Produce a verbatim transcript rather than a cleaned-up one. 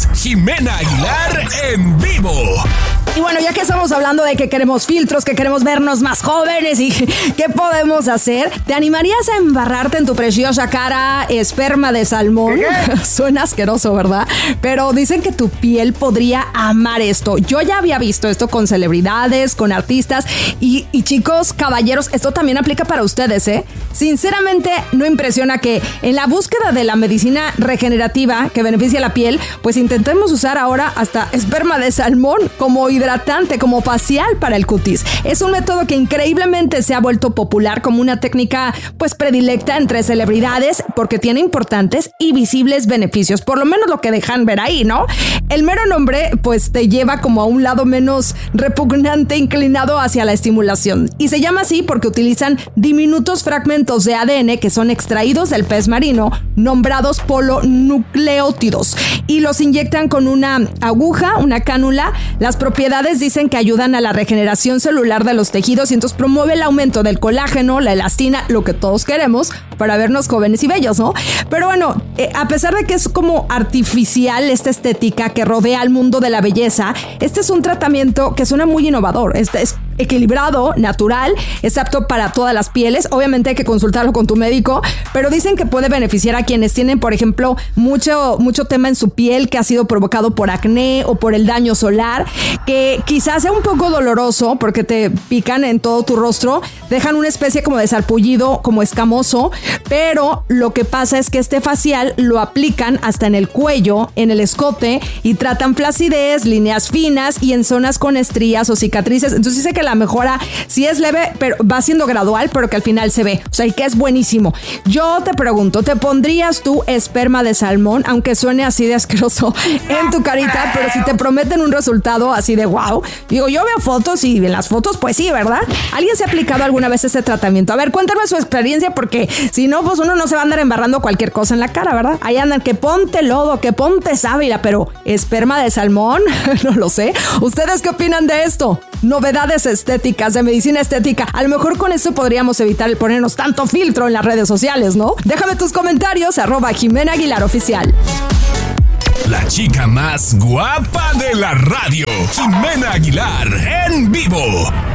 es Jimena Aguilar en vivo. Y bueno, ya que estamos hablando de que queremos filtros, que queremos vernos más jóvenes y qué podemos hacer, ¿te animarías a embarrarte en tu preciosa cara esperma de salmón? ¿Qué? Suena asqueroso, ¿verdad? Pero dicen que tu piel podría amar esto. Yo ya había visto esto con celebridades, con artistas y, y chicos, caballeros, esto también aplica para ustedes, ¿eh? Sinceramente, no impresiona que en la búsqueda de la medicina regenerativa que beneficia la piel, pues intentemos usar ahora hasta esperma de salmón como hidratante, como facial para el cutis. Es un método que increíblemente se ha vuelto popular como una técnica pues predilecta entre celebridades porque tiene importantes y visibles beneficios, por lo menos lo que dejan ver ahí, ¿no? El mero nombre pues te lleva como a un lado menos repugnante inclinado hacia la estimulación y se llama así porque utilizan diminutos fragmentos de A D N que son extraídos del pez marino nombrados polonucleótidos y los inyectan con una aguja, una cánula. Las propiedades dicen que ayudan a la regeneración celular de los tejidos y entonces promueve el aumento del colágeno, la elastina, lo que todos queremos para vernos jóvenes y bellos, ¿no? Pero bueno, eh, a pesar de que es como artificial esta estética que rodea al mundo de la belleza, este es un tratamiento que suena muy innovador. Este es equilibrado, natural, es apto para todas las pieles. Obviamente hay que consultarlo con tu médico, pero dicen que puede beneficiar a quienes tienen, por ejemplo, mucho, mucho tema en su piel que ha sido provocado por acné o por el daño solar, que quizás sea un poco doloroso porque te pican en todo tu rostro, dejan una especie como de sarpullido, como escamoso, pero lo que pasa es que este facial lo aplican hasta en el cuello, en el escote y tratan flacidez, líneas finas y en zonas con estrías o cicatrices. Entonces dice que la mejora sí es leve, pero va siendo gradual, pero que al final se ve. O sea, y que es buenísimo. Yo te pregunto, ¿te pondrías tú esperma de salmón, aunque suene así de asqueroso, en tu carita? Pero si te prometen un resultado así de wow. Digo, yo veo fotos y en las fotos, pues sí, ¿verdad? ¿Alguien se ha aplicado alguna vez ese tratamiento? A ver, cuéntame su experiencia, porque si no, pues uno no se va a andar embarrando cualquier cosa en la cara, ¿verdad? Ahí andan que ponte lodo, que ponte sábila, pero esperma de salmón, no lo sé. ¿Ustedes qué opinan de esto? Novedades estéticas, de medicina estética. A lo mejor con esto podríamos evitar el ponernos tanto filtro en las redes sociales, ¿no? Déjame tus comentarios, arroba Jimena Aguilar Oficial. La chica más guapa de la radio, Jimena Aguilar en vivo.